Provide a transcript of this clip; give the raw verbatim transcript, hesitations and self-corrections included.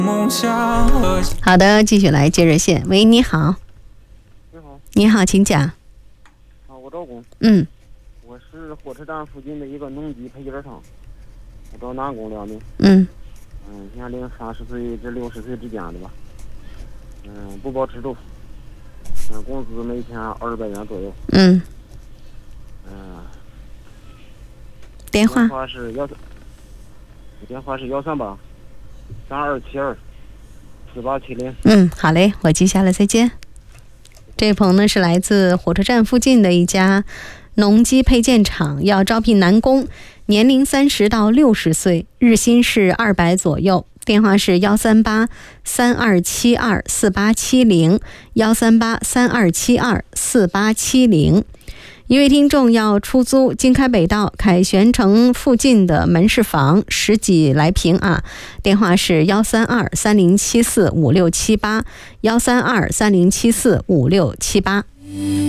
好的，继续来接热线。喂，你好。 你好。 你好，请讲。 啊，我找工。 嗯。 我是火车站附近的一个农机配件厂，我找男工两名。 嗯。 嗯，年龄三十岁至六十岁之间的吧。嗯，不包吃住。嗯，工资每天二百元左右。 嗯。 嗯。 电话。 电话是幺三，电话是幺三八三二七二四八七零。 嗯，好嘞，我记下了，再见。这位朋友呢是来自火车站附近的一家农机配件厂，要招聘男工，年龄三十到六十岁，日薪是二百左右。电话是幺三八三二七二四八七零幺三八三二七二四八七零。一位听众要出租京开北道凯旋城附近的门市房十几来平啊，电话是幺三二三零七四五六七八幺三二三零七四五六七八。